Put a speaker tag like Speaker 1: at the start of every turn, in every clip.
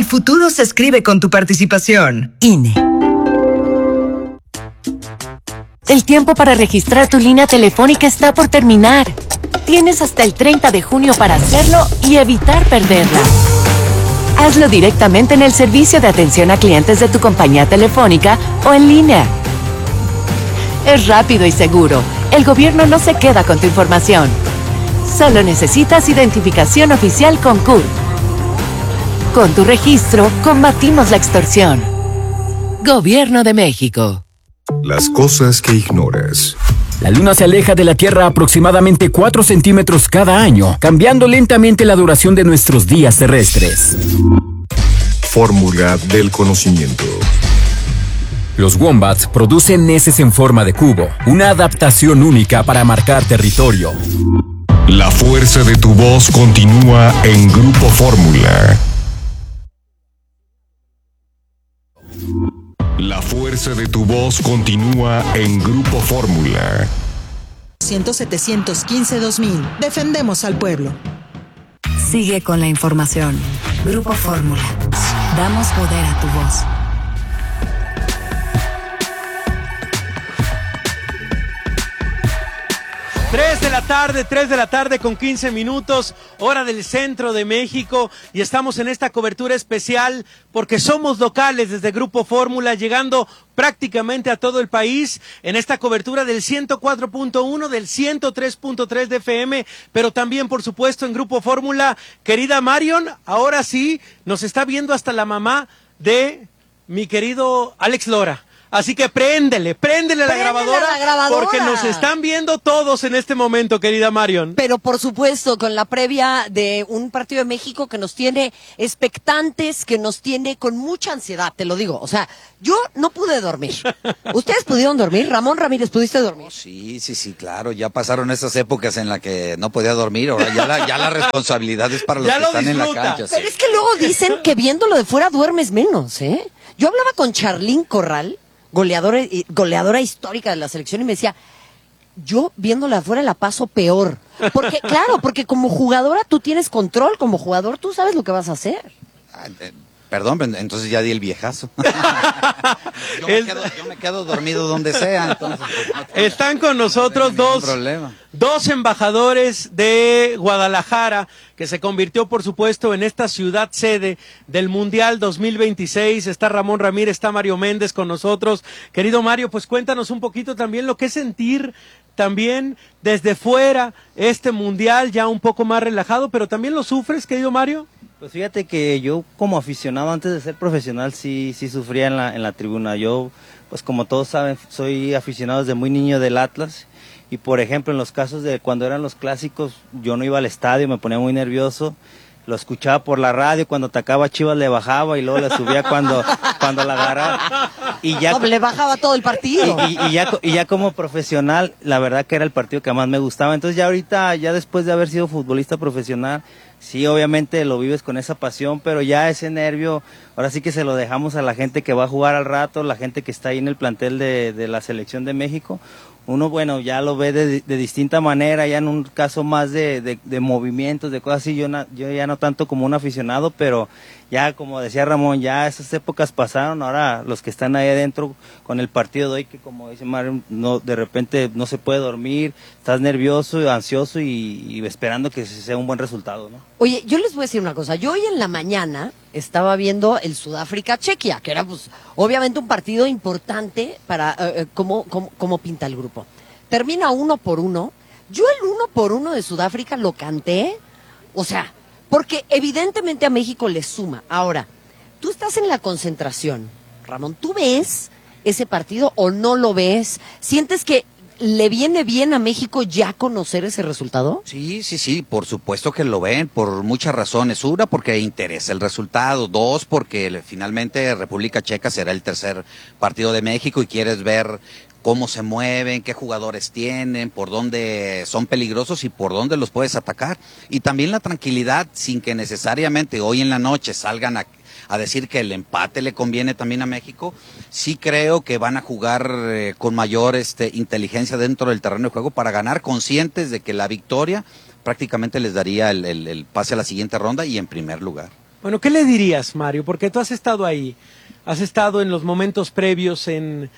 Speaker 1: El futuro se escribe con tu participación.
Speaker 2: INE. El tiempo para registrar tu línea telefónica está por terminar. Tienes hasta el 30 de junio para hacerlo y evitar perderla. Hazlo directamente en el servicio de atención a clientes de tu compañía telefónica o en línea. Es rápido y seguro. El gobierno no se queda con tu información. Solo necesitas identificación oficial con CURP. Con tu registro, combatimos la extorsión. Gobierno de México.
Speaker 3: Las cosas que ignoras.
Speaker 4: La Luna se aleja de la Tierra aproximadamente 4 centímetros cada año, cambiando lentamente la duración de nuestros días terrestres.
Speaker 3: Fórmula del conocimiento.
Speaker 4: Los wombats producen heces en forma de cubo, una adaptación única para marcar territorio.
Speaker 3: La fuerza de tu voz continúa en Grupo Fórmula. La fuerza de tu voz continúa en Grupo Fórmula.
Speaker 5: 715-2000. Defendemos al pueblo.
Speaker 6: Sigue con la información. Grupo Fórmula. Damos poder a tu voz.
Speaker 7: 3 de la tarde con 15 minutos, hora del centro de México, y estamos en esta cobertura especial porque somos locales desde Grupo Fórmula, llegando prácticamente a todo el país en esta cobertura del 104.1, del 103.3 de FM, pero también, por supuesto, en Grupo Fórmula. Querida Marion, ahora sí, nos está viendo hasta la mamá de mi querido Alex Lora. Así que préndele la grabadora, porque nos están viendo todos en este momento, querida Marion.
Speaker 8: Pero por supuesto, con la previa de un partido de México que nos tiene expectantes, que nos tiene con mucha ansiedad, te lo digo. O sea, yo no pude dormir. ¿Ustedes pudieron dormir? Ramón Ramírez, ¿pudiste dormir?
Speaker 9: Oh, sí, claro. Ya pasaron esas épocas en las que no podía dormir. Ahora ya la responsabilidad es para los que están en la cancha.
Speaker 8: Pero es que luego dicen que viéndolo de fuera duermes menos, ¿eh? Yo hablaba con Charlín Corral, goleadora histórica de la selección, y me decía, yo viéndola afuera la paso peor. Porque, claro, porque como jugadora tú tienes control, como jugador tú sabes lo que vas a hacer.
Speaker 9: Perdón, entonces ya di el viejazo. yo me quedo dormido donde sea. Entonces,
Speaker 7: están con nosotros dos embajadores de Guadalajara, que se convirtió, por supuesto, en esta ciudad sede del Mundial 2026. Está Ramón Ramírez, está Mario Méndez con nosotros. Querido Mario, pues cuéntanos un poquito también lo que es sentir también desde fuera este Mundial, ya un poco más relajado, pero también lo sufres, querido Mario.
Speaker 10: Pues fíjate que yo como aficionado antes de ser profesional sí sufría en la tribuna. Yo, pues como todos saben, soy aficionado desde muy niño del Atlas, y por ejemplo en los casos de cuando eran los clásicos yo no iba al estadio, me ponía muy nervioso. Lo escuchaba por la radio, cuando atacaba Chivas le bajaba y luego le subía cuando la agarraba. Y ya
Speaker 8: le bajaba todo el partido.
Speaker 10: Y ya como profesional, la verdad que era el partido que más me gustaba. Entonces ya ahorita, ya después de haber sido futbolista profesional, sí, obviamente lo vives con esa pasión, pero ya ese nervio, ahora sí que se lo dejamos a la gente que va a jugar al rato, la gente que está ahí en el plantel de la selección de México. Uno, bueno, ya lo ve de distinta manera, ya en un caso más de movimientos, de cosas así, yo ya no tanto como un aficionado, pero ya como decía Ramón, ya esas épocas pasaron. Ahora los que están ahí adentro con el partido de hoy, que como dice Mario, no, de repente no se puede dormir, estás nervioso, ansioso y esperando que sea un buen resultado, ¿no?
Speaker 8: Oye, yo les voy a decir una cosa, yo hoy en la mañana estaba viendo el Sudáfrica-Chequia, que era pues obviamente un partido importante para cómo pinta el grupo. Termina 1-1, yo el 1-1 de Sudáfrica lo canté, o sea, porque evidentemente a México le suma. Ahora, tú estás en la concentración, Ramón, ¿tú ves ese partido o no lo ves? ¿Sientes que le viene bien a México ya conocer ese resultado?
Speaker 9: Sí, por supuesto que lo ven, por muchas razones. Una, porque interesa el resultado. Dos, porque finalmente República Checa será el tercer partido de México y quieres ver cómo se mueven, qué jugadores tienen, por dónde son peligrosos y por dónde los puedes atacar. Y también la tranquilidad, sin que necesariamente hoy en la noche salgan a decir que el empate le conviene también a México. Sí creo que van a jugar con mayor inteligencia dentro del terreno de juego para ganar, conscientes de que la victoria prácticamente les daría el pase a la siguiente ronda y en primer lugar.
Speaker 7: Bueno, ¿qué le dirías, Mario? Porque tú has estado ahí, has estado en los momentos previos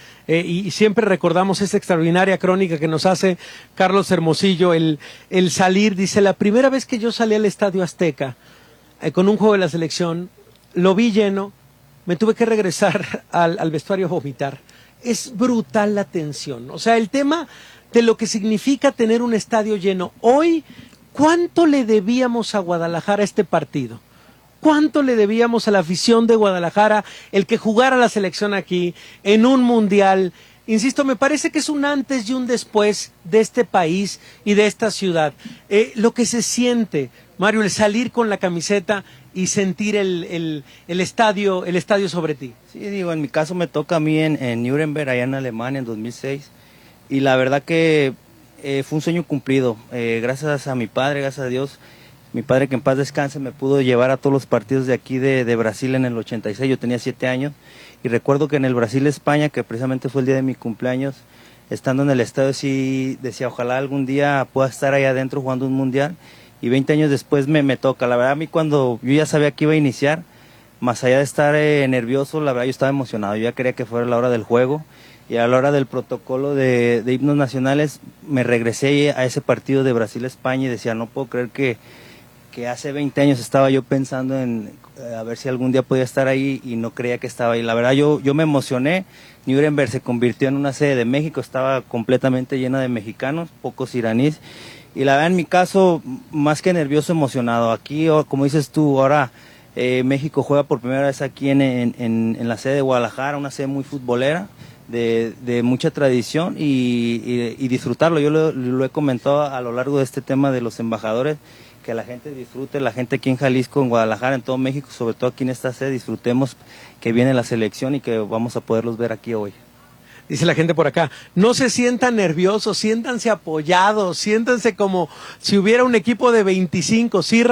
Speaker 7: y siempre recordamos esa extraordinaria crónica que nos hace Carlos Hermosillo, el salir, dice, la primera vez que yo salí al Estadio Azteca con un juego de la selección, lo vi lleno, me tuve que regresar al vestuario a vomitar. Es brutal la tensión, o sea, el tema de lo que significa tener un estadio lleno. Hoy, ¿cuánto le debíamos a Guadalajara este partido? ¿Cuánto le debíamos a la afición de Guadalajara el que jugara la selección aquí en un mundial? Insisto, me parece que es un antes y un después de este país y de esta ciudad. Lo que se siente, Mario, el salir con la camiseta y sentir el estadio sobre ti.
Speaker 10: Sí, digo, en mi caso me toca a mí en Nuremberg, allá en Alemania, en 2006. Y la verdad que fue un sueño cumplido. Gracias a mi padre, gracias a Dios. Mi padre, que en paz descanse, me pudo llevar a todos los partidos de aquí de Brasil en el 86, yo tenía 7 años, y recuerdo que en el Brasil-España, que precisamente fue el día de mi cumpleaños, estando en el estadio, sí decía, ojalá algún día pueda estar ahí adentro jugando un mundial, y 20 años después me toca. La verdad, a mí cuando yo ya sabía que iba a iniciar, más allá de estar nervioso, la verdad yo estaba emocionado, yo ya quería que fuera la hora del juego, y a la hora del protocolo de himnos nacionales, me regresé a ese partido de Brasil-España y decía, no puedo creer que hace 20 años estaba yo pensando en a ver si algún día podía estar ahí y no creía que estaba ahí. La verdad yo me emocioné. Nuremberg se convirtió en una sede de México, estaba completamente llena de mexicanos, pocos iraníes. Y la verdad en mi caso, más que nervioso, emocionado. Aquí, como dices tú, ahora México juega por primera vez aquí en la sede de Guadalajara, una sede muy futbolera, de mucha tradición y disfrutarlo. Yo lo he comentado a lo largo de este tema de los embajadores, que la gente disfrute, la gente aquí en Jalisco, en Guadalajara, en todo México, sobre todo aquí en esta sede, disfrutemos que viene la selección y que vamos a poderlos ver aquí hoy.
Speaker 7: Dice la gente por acá, no se sientan nerviosos, siéntanse apoyados, siéntanse como si hubiera un equipo de 25, sí,